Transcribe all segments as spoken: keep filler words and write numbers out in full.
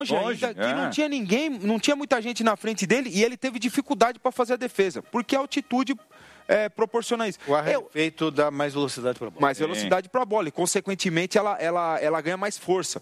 Longe, ainda, é. que não tinha ninguém, não tinha muita gente na frente dele e ele teve dificuldade para fazer a defesa, porque a altitude é, proporciona isso. O arrefeito Eu, dá mais velocidade para a bola. Mais velocidade para a bola e, consequentemente, ela, ela, ela ganha mais força.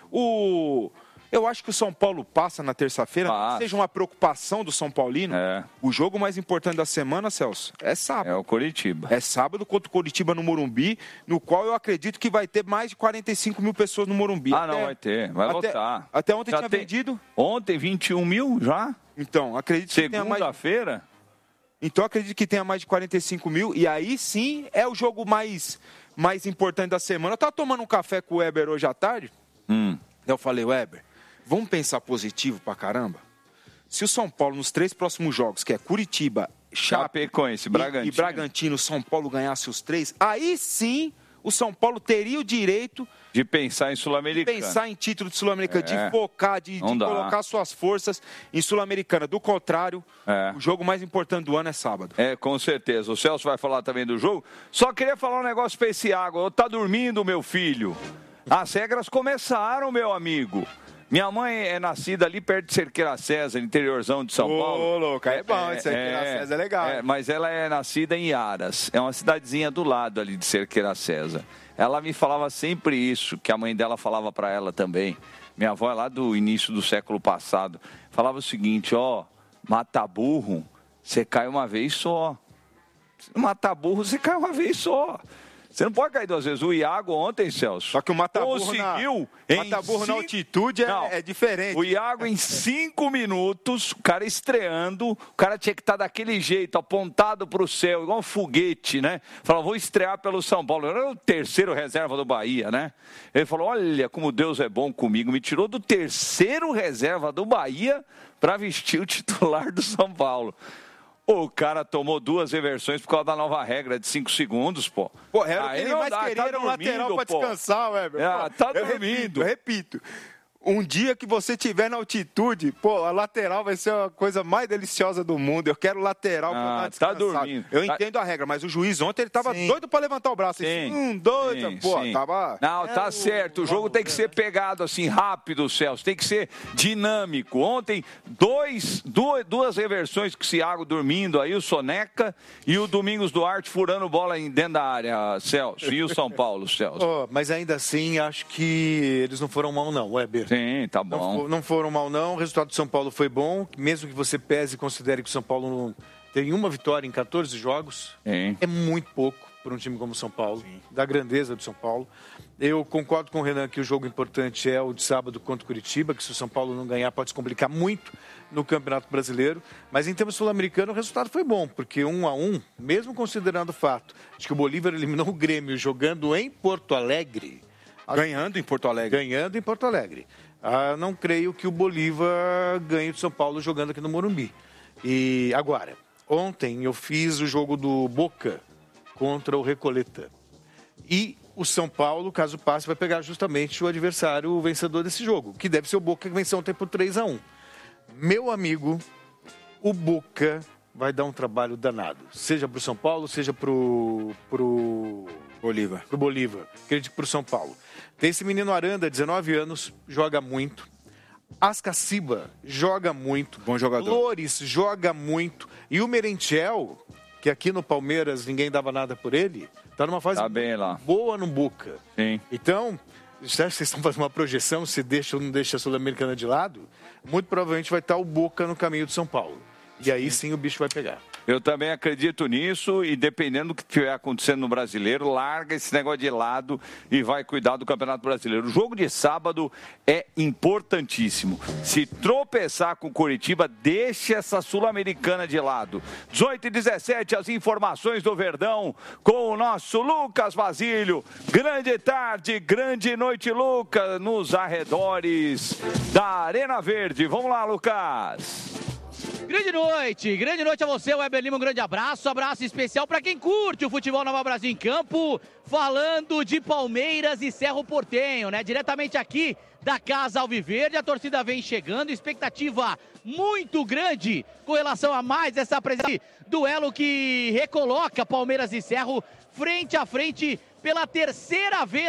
O... Eu acho que o São Paulo passa na terça-feira, Passa. seja uma preocupação do São Paulino. É. O jogo mais importante da semana, Celso, é sábado. É o Coritiba. É sábado contra o Coritiba no Morumbi, no qual eu acredito que vai ter mais de quarenta e cinco mil pessoas no Morumbi. Ah, até, não, vai ter. Vai até, lotar. Até ontem Já tinha tem... vendido. Ontem, vinte e um mil já? Então, acredito que tenha mais... Segunda-feira? Então, acredito que tenha mais de quarenta e cinco mil. E aí, sim, é o jogo mais, mais importante da semana. Eu estava tomando um café com o Weber hoje à tarde. Hum. Eu falei, Weber, vamos pensar positivo pra caramba? Se o São Paulo, nos três próximos jogos, que é Curitiba, Chapecoense, Bragantino. E, e Bragantino, São Paulo ganhasse os três, aí sim o São Paulo teria o direito de pensar em Sul-Americana. De pensar em título de Sul-Americana, É. de focar, de, de colocar suas forças em Sul-Americana. Do contrário, é. o jogo mais importante do ano é sábado. É, com certeza. O Celso vai falar também do jogo. Só queria falar um negócio pra esse água. Tá dormindo, meu filho? As regras começaram, meu amigo. Minha mãe é nascida ali perto de Cerqueira César, interiorzão de São Ô, Paulo. Ô, louco, é bom, é, Cerqueira é, César é legal. É, mas ela é nascida em Aras, é uma cidadezinha do lado ali de Cerqueira César. Ela me falava sempre isso, que a mãe dela falava para ela também. Minha avó é lá do início do século passado. Falava o seguinte, ó, mata burro, você cai uma vez só. Se não matar burro, você cai uma vez só. Você não pode cair duas vezes. O Iago ontem, Celso, só que o mata-burro conseguiu na, mata-burro cinco... na altitude é, não, é diferente. O Iago em cinco minutos, o cara estreando, o cara tinha que estar daquele jeito, apontado para o céu, igual um foguete, né? Falou, vou estrear pelo São Paulo. Era o terceiro reserva do Bahia, né? Ele falou, olha como Deus é bom comigo. Me tirou do terceiro reserva do Bahia para vestir o titular do São Paulo. O cara tomou duas reversões por causa da nova regra de cinco segundos, pô. Pô, era o que Aí ele não mais dá, queria, tá era um dormindo, lateral pra pô. descansar, Weber. É, tá eu dormindo. Repito, eu repito. Um dia que você estiver na altitude, pô, a lateral vai ser a coisa mais deliciosa do mundo. Eu quero lateral pra Ah, dar tá descansado. dormindo. Eu Tá- entendo a regra, mas o juiz ontem ele tava Sim. doido pra levantar o braço. Sim. Assim, um, dois, Sim, pô, sim. tava... Não, tá certo. O jogo tem que ser pegado assim, rápido, Celso. Tem que ser dinâmico. Ontem, dois, duas, duas reversões com o Thiago dormindo aí, o Soneca e o Domingos Duarte furando bola em- dentro da área, Celso. E o São Paulo, Celso. Oh, mas ainda assim, acho que eles não foram mal não, Weber. Sim, tá Não, bom. fo- não foram mal não, o resultado do São Paulo foi bom, mesmo que você pese e considere que o São Paulo não tem uma vitória em quatorze jogos, Sim. é muito pouco para um time como o São Paulo, da grandeza do São Paulo. Eu concordo com o Renan que o jogo importante é o de sábado contra o Curitiba, que se o São Paulo não ganhar pode se complicar muito no Campeonato Brasileiro, mas em termos sul-americanos o resultado foi bom, porque um a um, mesmo considerando o fato de que o Bolívar eliminou o Grêmio jogando em Porto Alegre, Ganhando em Porto Alegre. ganhando em Porto Alegre. Ah, não creio que o Bolívar ganhe do São Paulo jogando aqui no Morumbi. E agora, ontem eu fiz o jogo do Boca contra o Recoleta. E o São Paulo, caso passe, vai pegar justamente o adversário, o vencedor desse jogo, que deve ser o Boca que venceu ontem por três a um. Meu amigo, o Boca vai dar um trabalho danado. Seja para o São Paulo, seja para o Bolívar. pro Bolívar, acredito pro São Paulo. Tem esse menino Aranda, dezenove anos, joga muito. Ascaciba joga muito. Bom jogador. Loures joga muito. E o Merentiel, que aqui no Palmeiras ninguém dava nada por ele, tá numa fase Tá bem lá. boa no Boca. Sim. Então, você acha que vocês estão fazendo uma projeção, se deixa ou não deixa a Sul-Americana de lado? Muito provavelmente vai estar o Boca no caminho de São Paulo. E aí sim o bicho vai pegar. Eu também acredito nisso e dependendo do que estiver acontecendo no Brasileiro, larga esse negócio de lado e vai cuidar do Campeonato Brasileiro. O jogo de sábado é importantíssimo. Se tropeçar com o Coritiba, deixe essa Sul-Americana de lado. dezoito e dezessete, as informações do Verdão com o nosso Lucas Basílio. Grande tarde, grande noite, Lucas, nos arredores da Arena Verde. Vamos lá, Lucas. Grande noite, grande noite a você, Weber Lima, um grande abraço, abraço especial para quem curte o futebol Nova Brasil em campo, falando de Palmeiras e Cerro Porteño, né, diretamente aqui da Casa Alviverde, a torcida vem chegando, expectativa muito grande com relação a mais essa presença, duelo que recoloca Palmeiras e Cerro frente a frente pela terceira vez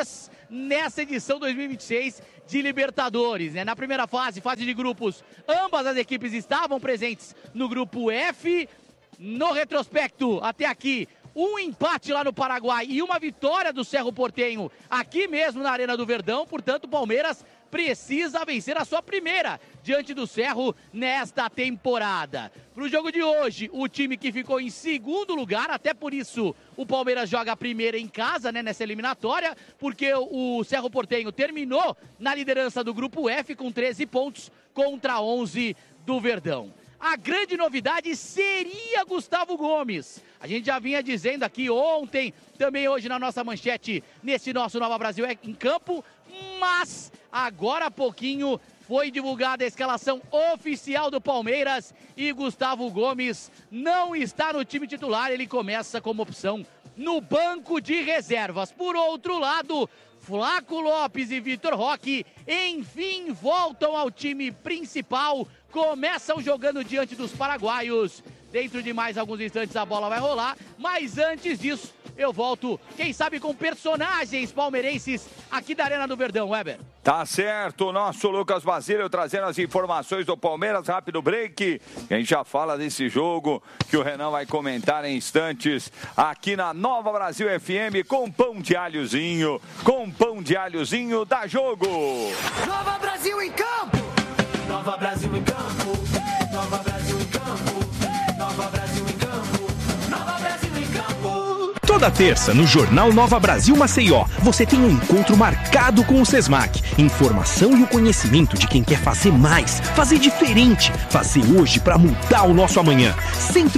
nessa edição dois mil e vinte e seis de Libertadores, né? Na primeira fase, fase de grupos, ambas as equipes estavam presentes no grupo F. No retrospecto, até aqui, um empate lá no Paraguai e uma vitória do Cerro Porteño aqui mesmo na Arena do Verdão. Portanto, o Palmeiras precisa vencer a sua primeira diante do Cerro nesta temporada. Para o jogo de hoje, o time que ficou em segundo lugar, até por isso o Palmeiras joga a primeira em casa, né, nessa eliminatória, porque o Cerro Porteño terminou na liderança do grupo F com treze pontos contra onze do Verdão. A grande novidade seria Gustavo Gomes. A gente já vinha dizendo aqui ontem, também hoje na nossa manchete, nesse nosso Nova Brasil em Campo, mas agora há pouquinho foi divulgada a escalação oficial do Palmeiras e Gustavo Gomes não está no time titular, ele começa como opção no banco de reservas. Por outro lado, Flaco Lopes e Vitor Roque, enfim, voltam ao time principal, começam jogando diante dos paraguaios. Dentro de mais alguns instantes a bola vai rolar, mas antes disso eu volto, quem sabe com personagens palmeirenses aqui da Arena do Verdão, Weber. Tá certo, nosso Lucas Basílio trazendo as informações do Palmeiras, rápido break. A gente já fala desse jogo que o Renan vai comentar em instantes aqui na Nova Brasil F M com pão de alhozinho, com pão de alhozinho da jogo. Nova Brasil em campo! Nova Brasil em campo! Nova Brasil em campo! Nova Brasil em campo! Nova Brasil em campo! Toda terça, no Jornal Nova Brasil Maceió, você tem um encontro marcado com o Sesmac. Informação e o conhecimento de quem quer fazer mais, fazer diferente, fazer hoje para mudar o nosso amanhã. Centro